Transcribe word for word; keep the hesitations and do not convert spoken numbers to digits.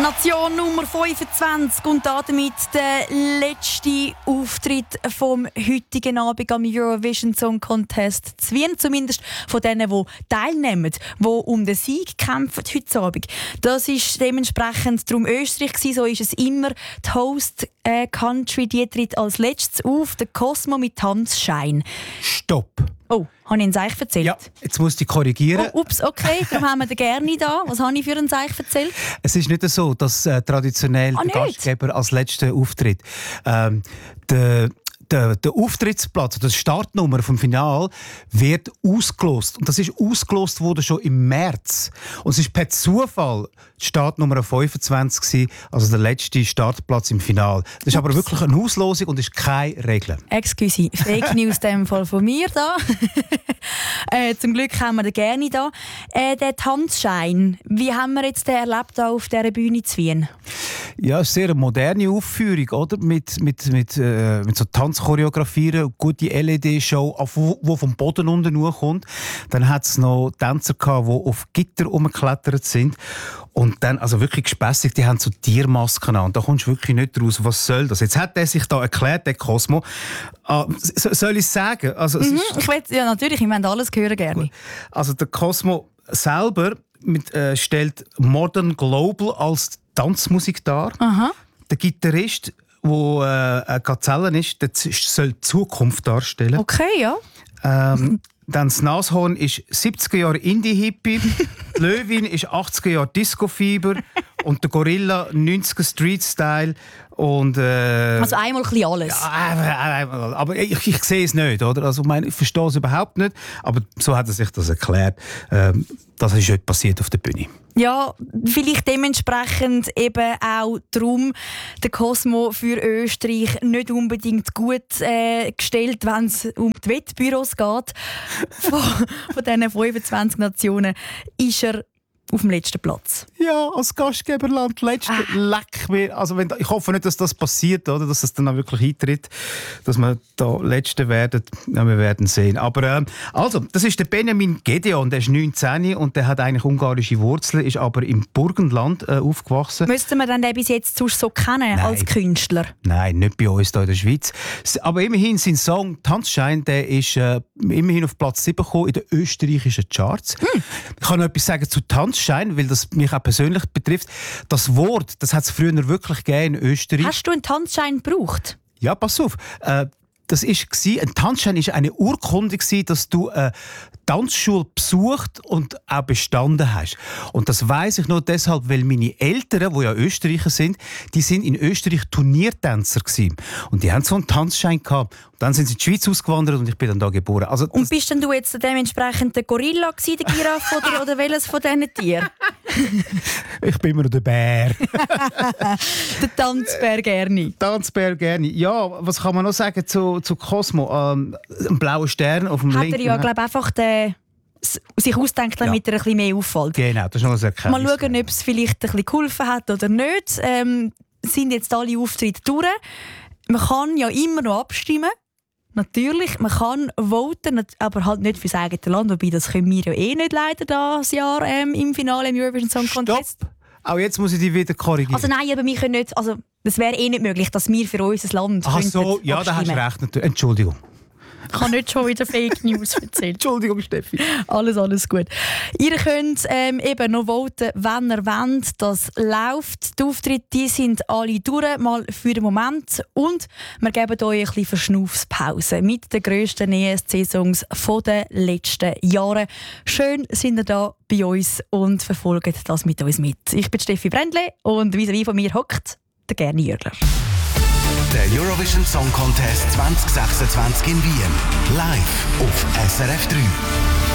Nation Nummer fünfundzwanzig und damit der letzte Auftritt vom heutigen Abend am Eurovision Song Contest zu Wien, zumindest von denen, die teilnehmen, die um den Sieg kämpfen heute Abend. Das ist dementsprechend darum Österreich gewesen, so ist es immer. Die Host äh, Country, die tritt als letztes auf, der Cosmo mit Tanzschein. Stopp! Oh, habe ich einen Seich erzählt? Ja, jetzt musst du dich korrigieren. Oh, ups, okay, darum haben wir den gerne da. Was habe ich für einen Seich erzählt? Es ist nicht so, dass äh, traditionell ah, der nicht? Gastgeber als letzter auftritt. Ähm, der Der, der Auftrittsplatz, die Startnummer vom Finale wird ausgelost. Und das ist ausgelost worden schon im März. Und es ist per Zufall die Startnummer fünfundzwanzig gewesen, also der letzte Startplatz im Finale. Das ist Ups. aber wirklich eine Auslosung und ist keine Regel. Excuse, Fake News in dem Fall von mir da. äh, zum Glück haben wir den gerne da. Äh, der Tanzschein, wie haben wir jetzt den erlebt da auf dieser Bühne zu Wien? Ja, es ist sehr eine moderne Aufführung, oder? Mit, mit, mit, äh, mit so Tanzchoreografien, gute L E D-Show, die vom Boden unten kommt. Dann hat es noch Tänzer gehabt, die auf Gitter rumgeklettert sind. Und dann, also wirklich gespässig, die haben so Tiermasken an. Und da kommst du wirklich nicht raus. Was soll das? Jetzt hat er sich da erklärt, der Cosmo. Ah, soll ich es sagen? Also, es mhm, ist ich will, ja, natürlich, ich möchte alles hören gerne. Gut. Also der Cosmo selber mit, äh, stellt Modern Global als Tanzmusik dar. Aha. Der Gitarrist, der äh, eine Gazelle ist, der soll die Zukunft darstellen. Okay, ja. Ähm, dann das Nashorn ist siebziger Jahre Indie-Hippie, die Löwin ist achtziger Jahre Disco-Fieber und der Gorilla neunziger Street-Style. Und, äh, also einmal ein bisschen alles. Ja, aber ich, ich sehe es nicht, oder? Also, ich, meine, ich verstehe es überhaupt nicht, aber so hat er sich das erklärt. Ähm, das ist heute passiert auf der Bühne. Ja, vielleicht dementsprechend eben auch darum, der Cosmo für Österreich nicht unbedingt gut äh, gestellt, wenn es um die Wettbüros geht. Von, von diesen fünfundzwanzig Nationen ist er auf dem letzten Platz. Ja, als Gastgeberland letzte ah. leck mir. Also wenn, ich hoffe nicht, dass das passiert, oder, dass es dann auch wirklich eintritt, dass wir da Letzte werden. Ja, wir werden sehen. Aber ähm, also, das ist der Benjamin Gedeon, der ist neunzehn und der hat eigentlich ungarische Wurzeln, ist aber im Burgenland äh, aufgewachsen. Müssten wir dann den bis jetzt sonst so kennen als Künstler? Nein, nicht bei uns hier in der Schweiz. Aber immerhin sein Song «Tanzschein», der ist äh, immerhin auf Platz sieben gekommen in den österreichischen Charts. Hm. Ich kann noch etwas sagen zu Tanzschein, weil das mich auch persönlich betrifft. Das Wort, das hat es früher wirklich gegeben in Österreich. Hast du einen Tanzschein gebraucht? Ja, pass auf. Äh, das war, ein Tanzschein war eine Urkunde, dass du eine Tanzschule besucht und auch bestanden hast. Und das weiss ich nur deshalb, weil meine Eltern, die ja Österreicher sind, die sind in Österreich Turniertänzer gewesen. Und die haben so einen Tanzschein gehabt. Und dann sind sie in die Schweiz ausgewandert und ich bin dann da geboren. Also, und bist denn du jetzt dementsprechend der Gorilla gewesen, der Giraffe oder, oder welches von diesen Tieren? Ich bin immer noch der Bär. Der Tanzbär gerne. Tanzbär gerne. Ja, was kann man noch sagen zu, zu Cosmo? Ähm, ein blauer Stern auf dem Hat linken. Er ja, glaube einfach den, sich ausdenkt, damit ja. er ein bisschen mehr auffällt. Genau, das ist noch ein Erkenntnis. Mal schauen, ob es vielleicht ein bisschen geholfen hat oder nicht. Ähm, sind jetzt alle Auftritte durch. Man kann ja immer noch abstimmen. Natürlich, man kann voten, aber halt nicht für das eigene Land. Wobei, das können wir ja eh nicht leider dieses Jahr ähm, im Finale im Eurovision Song Contest. Stopp! Auch jetzt muss ich dich wieder korrigieren. Also nein, aber wir können nicht, also das wäre eh nicht möglich, dass wir für unser Land Ach so, ja, da hast du recht. Natürlich. Entschuldigung. Ich habe nicht schon wieder Fake News erzählt. Entschuldigung, Steffi. Alles, alles gut. Ihr könnt ähm, eben noch voten, wenn ihr wollt. Das läuft. Die Auftritte die sind alle durch, mal für den Moment. Und wir geben euch ein bisschen Verschnaufspause mit den grössten E S C-Songs der letzten Jahre. Schön sind ihr da bei uns und verfolgt das mit uns mit. Ich bin Steffi Brändle und vis-à-vis von mir hockt der Gerni Jürgler. Der Eurovision Song Contest zwanzig sechsundzwanzig in Wien. Live auf S R F drei.